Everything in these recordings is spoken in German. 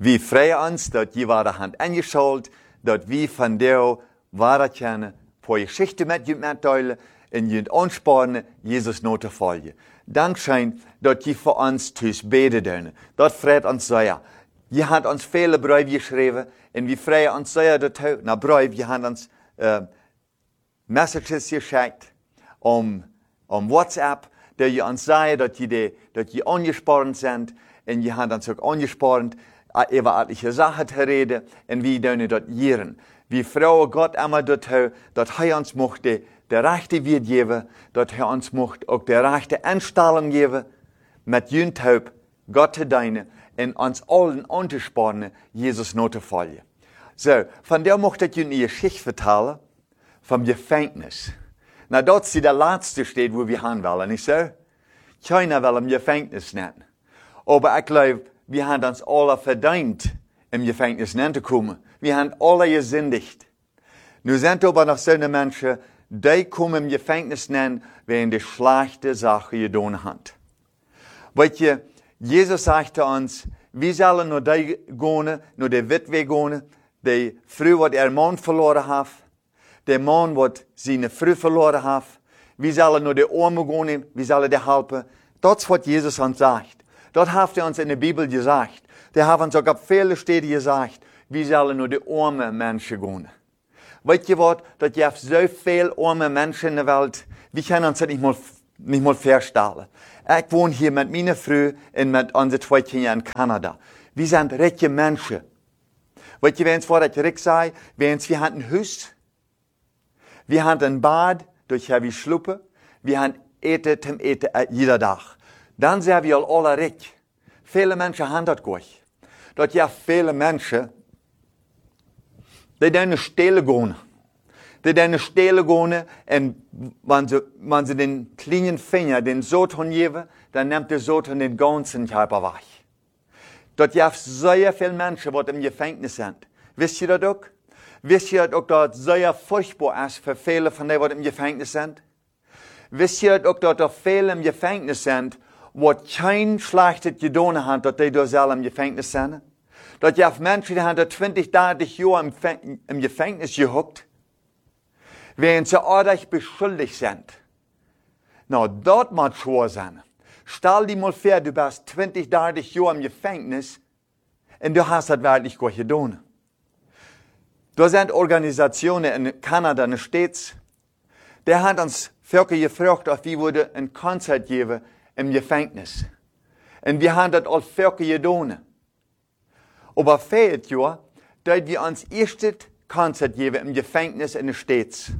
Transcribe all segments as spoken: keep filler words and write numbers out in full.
wir freuen uns, dass ihr wahre Hand eingeschaltet, dass wir von der wahre kennen, vor Geschichte mit euch mitteilen, in ihr anspornen, Jesus noch zu folgen. Dankeschön, dass ihr für uns tüß beten dürfen. Das freut uns sehr. Ihr habt uns viele Briefe geschrieben, und wir freuen uns sehr dazu. Na, Briefe, ihr habt uns äh, Messages geschickt, um, um WhatsApp, da ihr uns sagt, dass ihr, dass ihr angesprochen sind, und ihr habt uns auch angesprochen, über etliche Sachen zu reden, und wir dürfen das hören. Wir freuen Gott immer dazu, dass er uns möchte, der rechte Weg geben, dass er uns möchte, auch der rechte Einstellung geben, mit Jüntaup, Gott zu dienen, und uns allen anzuspornen, Jesus noch zu folgen. So, von der möchte ich Ihnen eine Geschichte erzählen, vom Gefängnis. Na, dort ist der letzte Stadt, wo wir hin wollen, nicht so? Keiner will im Gefängnis nennen. Aber ich glaube, wir haben uns alle verdient, im Gefängnis zu kommen. Wir haben alle gesündigt. Nun sind aber noch so eine Menschen, die kommen im Gefängnis nennen, wegen der schlechten Sache getan haben. Weißt du, Jesus sagte uns, wir sollen nur die gehen, nur die Witwe gehen, die früh, was ihr Mann verloren hat, der Mann, was seine Frau verloren hat. Wir sollen nur die Armen gehen, wir sollen die helfen. Das ist, was Jesus uns sagt. Das hat er uns in der Bibel gesagt. Der hat uns auch auf viele Städte gesagt, wir sollen nur die armen Menschen gehen. Weißt du was, dass es so viele arme Menschen in der Welt, wir können uns das nicht mal, nicht mal vorstellen. Ich wohne hier mit meiner Frau und mit unseren zwei Kindern in Kanada. Wir sind reiche Menschen. Weißt du, wenn es was ich richtig sage, wenn wir haben ein Haus, wir haben ein Bad, durch haben wir Schluppe, wir haben Eten zum Eten jeder Tag. Dann sind wir alle reich. Viele Menschen haben das gar nicht. Dass ja viele Menschen, die dann stehlen gehen. Die dann stehlen gehen, und wenn sie, wenn sie den kleinen Finger, den Satan geben, dann nimmt der Satan den ganzen Körper weg. Dass ja sehr viele Menschen, die im Gefängnis sind. Wisst ihr das auch? Wisst ihr auch, dass es sehr furchtbar ist für viele von denen, die im Gefängnis sind? Wisst ihr auch, dass da viele im Gefängnis sind, die kein schlechtes getan haben, dass die da selber im Gefängnis sind? Dass ja Menschen, die haben zwanzig, dreißig Jahre im, im Gefängnis gehockt, während sie ordentlich beschuldigt sind. Na, dort muss schwer sein. Stell dir mal vor, du bist zwanzig, dreißig Jahre im Gefängnis und du hast das wirklich gut getan. Da sind Organisationen in Kanada, in den States, die haben uns Völker gefragt, ob wir würde ein Konzert geben im Gefängnis. Und wir haben das als Völker getan. Aber fehlt ja, dass wir uns erstes Konzert geben im Gefängnis in den States.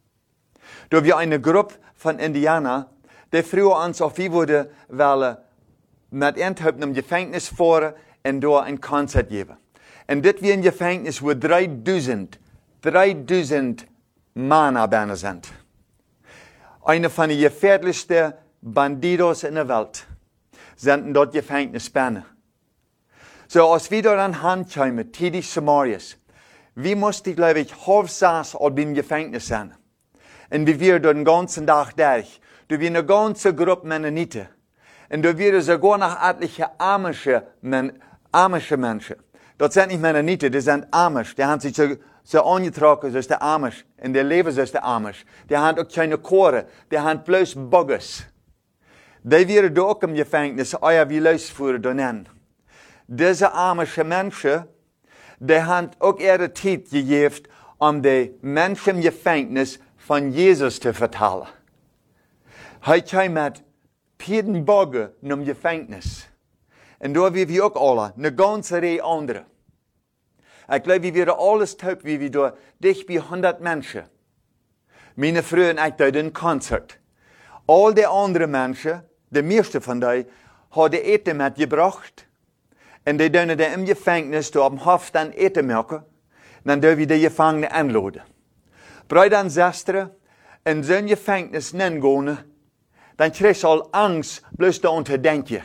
Da wir eine Gruppe von Indianern, die früher uns auf wie würde, wollen mit Endhäupten im Gefängnis fahren und da ein Konzert geben. Und das wir ein Gefängnis, wo dreitausend, dreitausend Männer drin sind. Eine von den gefährlichsten Bandidos in der Welt sind dort Gefängnisbänder. So, als wir daran handkommen, Tidig Samarias, wir mussten, glaube ich, halb sechs al beim Gefängnis sein. Und wir waren dort den ganzen Tag durch. Da wir eine ganze Gruppe Mennoniten. Und da wir sogar noch etliche amische, Men amische Menschen. Das sind nicht Mennoniten, das sind Amish. Die haben sich so, so angetragen, so ist der Amish. Und die leben so ist der Amish. Die haben auch keine Chore. Die haben bloß Buggers. Die werden da auch im Gefängnis, euer wie losfuhren da nennen. Diese amische Menschen, die haben auch ihre Zeit gegeben, um die Menschen im Gefängnis von Jesus zu vertellen. Heute kam mit Pieden Bogger im Gefängnis. Und da wir wir auch alle, eine ganze Reihe andere. Ich glaube, wir werden alles taub, wie wir da dicht bei hundert Menschen. Meine Frau und ich da ein Konzert. All die anderen Menschen, die meisten von denen, haben Eten mitgebracht. Und die dürfen dann im Gefängnis, da am Hof dann Eten machen. Dann dürfen wir die Gefangenen anladen. Brüder und Schwestern, in so ein Gefängnis gehen, dann kriegst du all Angst, bloß da unter denken.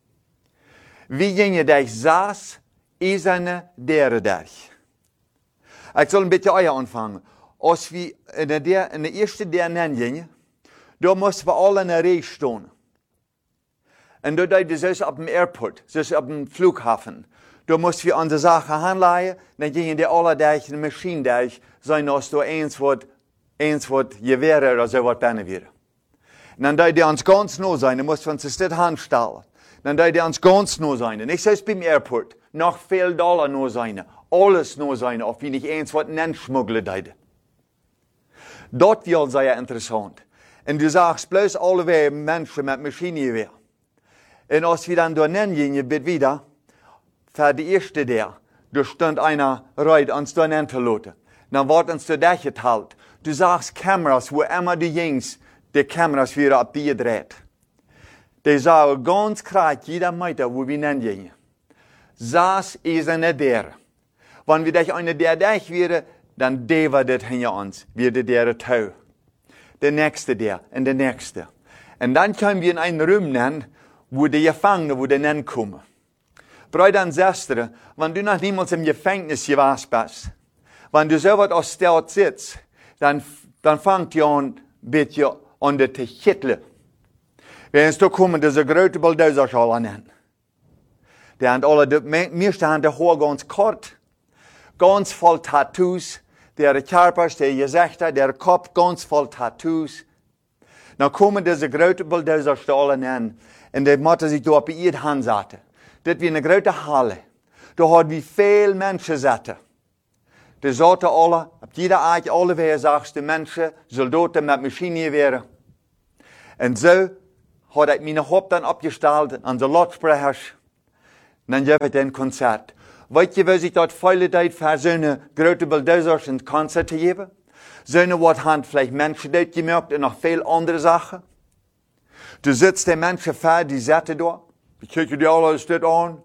Wie gingen dich saß, eiserne dere durch. Ich soll ein bisschen euer anfangen. Als wir in der, in der ersten der nennen gingen, da mussten wir alle in der Reihe stehen. Und da deed es auf dem Airport, dus auf dem Flughafen. Da mussten wir unsere Sachen anleihen, dann gingen die alle durch eine Maschine durch, sein, dass da eins wird, eins wird Gewehre oder so was bei wäre. Und dann deed die uns ganz nah sein, dann mussten wir uns das handstellen. Dann deed die uns ganz nah sein. Nicht so beim Airport, noch viel Dollar nah sein, alles nah sein, auf wie nicht eins wird einen schmuggeln deed. Dort wird sehr interessant. Und du sagst bloß alle Menschen mit Maschinengewehr. Und als wir dann da nennen, wird wieder, für die erste der, da stand einer reit uns da hinterlassen. Dann wird uns da durchgeteilt. Du sagst Kameras, wo immer du gingst, die Kameras wieder ab dir dreht. Die sagen ganz klar, jeder Meter, wo wir nennen. Das ist eine der. Wenn wir durch eine der durch wäre, dann der war das hinter uns, würde der Tau. Der nächste der und der nächste. Und dann können wir in einen Raum nennen, wo die Gefangenen, wo die nennen kommen. Brüder und Schwestern, wenn du noch niemals im Gefängnis gewesen bist, wenn du so was aus der sitzt, dann, dann fängt ihr an, ein bisschen an zu kitteln. Wenn es da kommen, diese große Bulldozer nennen. Die haben alle, die meisten haben die Haare ganz kort, ganz voll Tattoos, der Körper, der Gesichter, der Kopf, ganz voll Tattoos. Dann kommen diese großen Bulldozer nennen, und die müssen sich da auf ihre Hand setzen. Das wie eine große Halle. Da hat wie viele Menschen sitzen. Die sollten alle, auf jeder Art, alle wer sagst, die Menschen, Soldaten mit Maschinengewehren. Und so hat ich meine Haupt dann abgestellt an die Lautsprecher. Dann gebe ich ein Konzert. Weißt du, was ich dort viele Zeit für so eine große Bulldozers ein Konzert zu geben? So eine, was haben vielleicht Menschen dort gemerkt und noch viele andere Sachen. Du sitzt die Menschen vor, die sitzen da. Ich gucke dir alles das an.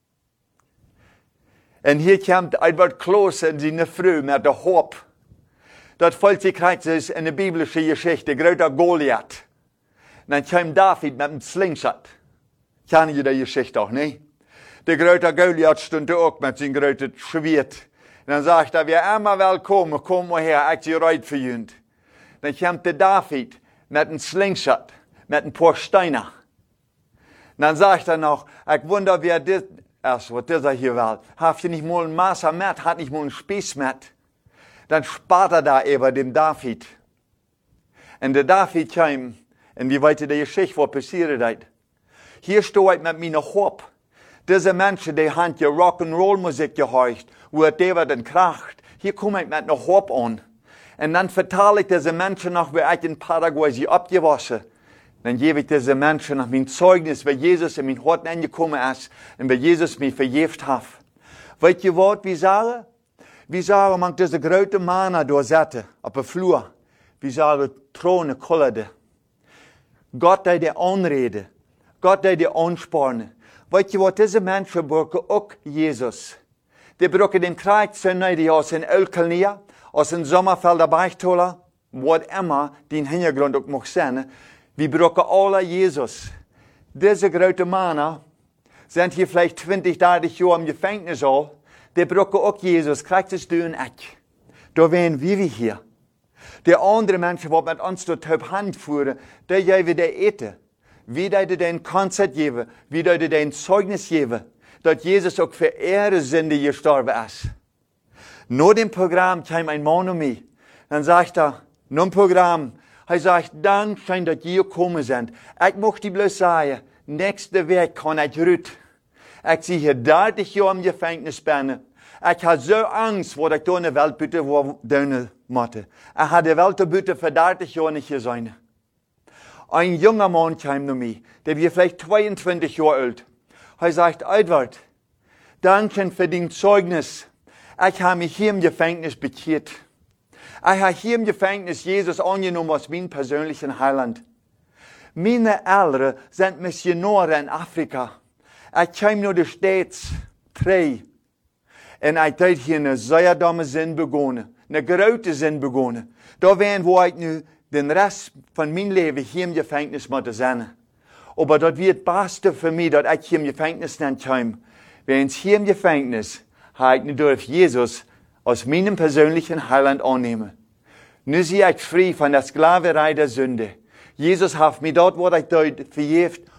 Und hier kommt Edward Klose und seine Frau mit der Hop. Das Volkskreuz ist eine biblische Geschichte, großer Goliath. Und dann kam David mit dem Slingshot. Kennen Sie die Geschichte auch, nicht? Der große Goliath stand da auch mit seinem großen Schwert. Und dann sagt er, wer immer willkommen, komm mal her, ich bin bereit für ihn. Dann kommt der David mit einem Slingshot, mit ein paar Steinen. Dann sagt er noch, ich wundere, wer das ist, was dieser hier will. Habt ihr nicht mal ein Messer mit, hat nicht mal einen Spieß mit. Dann spart er da über dem David. Und der David kam, und die weite die Geschichte, was passiert ist. Hier stehe ich mit meiner Hop. Diese Menschen, die haben ja Rock'n'Roll-Musik gehört, wo der dann kracht. Hier komme ich mit einer Hop an. Und dann verteile ich diese Menschen noch, wie ich in Paraguay sie abgewaschen. Dann gebe ich diese Menschen nach meinem Zeugnis, wie Jesus in mein Herz angekommen ist und wie Jesus mich vergiftet hat. Weißt ihr was, wie sagen? Wie sagen, man diese große Männer da sitzen, auf der Flur. Wie sagen, Throne kullerte. Gott, der die Anrede. Gott, der die Ansporne. Weißt ihr was, diese Menschen brauchen auch Jesus. Die brauchen den Kreuz zu nehmen, aus den Ölkelnier, aus den Sommerfelder Beichtoller, was immer den Hintergrund auch mag sein. Wir brauchen alle Jesus. Diese großen Männer sind hier vielleicht zwanzig, dreißig Jahre im Gefängnis all. Die brauchen auch Jesus. Kriegt es du und ich. Da wären wir hier. Die anderen Menschen, die mit uns dort Hand führen, die geben die Ete. Wie die den Konzert geben, wie die den Zeugnis geben, dass Jesus auch für ihre Sünde gestorben ist. Nur dem Programm kam ein Mann um mich. Dann sagt er, nur dem Programm, er sagt, dann scheint, dass ihr gekommen sind. Ich möchte bloß sagen, nächste Woche kann ich rüt. Ich sehe hier dreißig Jahre im Gefängnis bin. Ich habe so Angst, wo ich da in der Welt bitte, wo ich musste. Ich habe die Welt bitte für dreißig Jahre nicht gesehen. Ein junger Mann kam zu mir, der war vielleicht zweiundzwanzig Jahre alt. Er sagt, Edward, danke für dein Zeugnis. Ich habe mich hier im Gefängnis bekehrt. Ich habe hier im Gefängnis Jesus angenommen als mein persönlichen Heiland. Meine Eltern sind Missionare in Afrika. Ich kam nur die States, drei. Und ich habe hier eine sehr dumme Sinn begonnen, eine große Sinn begonnen. Da wären, wo ich nu den Rest von meinem Leben hier im Gefängnis muss sein. Aber das wird das Beste für mich, dass ich hier im Gefängnis nicht kam. Wenn ich hier im Gefängnis habe ich nicht durch Jesus als meinen persönlichen Heiland annehmen. Nun sehe ich frei von der Sklaverei der Sünde. Jesus hat mich dort, wo ich dort verjeft,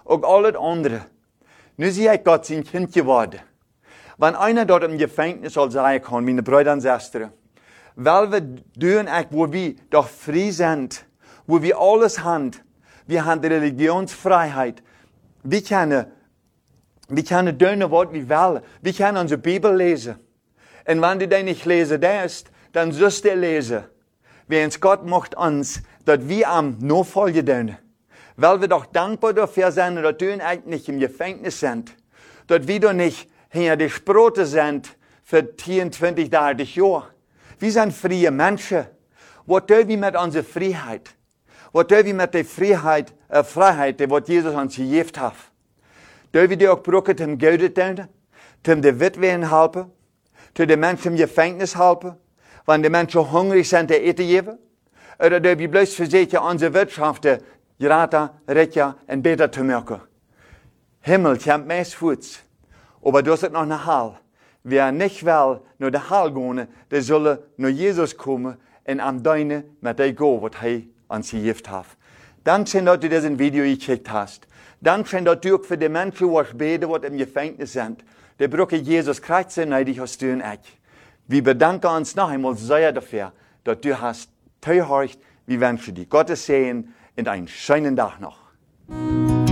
auch alles andere. Nu zie ik Gott zijn kind geworden. Wenn einer dort im Gefängnis soll sein kann, meine Brüder und Schwestern, weil wir tun, wo wir doch frei sind, wo wir alles haben, wir haben die Religionsfreiheit, wir können, wir können tun, was wir wollen, wir können unsere Bibel lesen. Und wenn du die nicht lesen darfst, dann sollst du lesen. Wenn Gott macht uns, dass wir am Nachfolge tun. Weil wir doch dankbar dafür sind, dass wir eigentlich im Gefängnis sind. Dass wir doch nicht hinter die Brote sind für vierundzwanzig, dreißig Jahre. Wir sind freie Menschen. Was tun wir mit unserer Freiheit? Was tun wir mit der Freiheit, äh, Freiheit, die Jesus uns gegeben hat? Tun wir die auch brauchen, zum Geld zu tun? Zum die Witwen helfen? Zu den Menschen im Gefängnis helfen? Wenn die Menschen hungrig sind, die eten geben? Oder tun wir bloß versuchen, unsere Wirtschaft gerade, reicher und besser zu machen? Himmel kommt meist Fuß. Aber das ist noch eine Hall. Wer nicht will, nur der Hall gehen, der soll nur Jesus kommen und am Deine mit dem gehen, was er uns gegeben hat. Danke, dass du dieses Video gekriegt hast. Danke, dass du auch für die Menschen, die beten, die im Gefängnis sind, die brauchen Jesus Christus neidig hast du und ich. Wir bedanken uns noch einmal sehr dafür, dass du hast zugehört. Wir wünschen dir Gottes Segen und einen schönen Tag noch.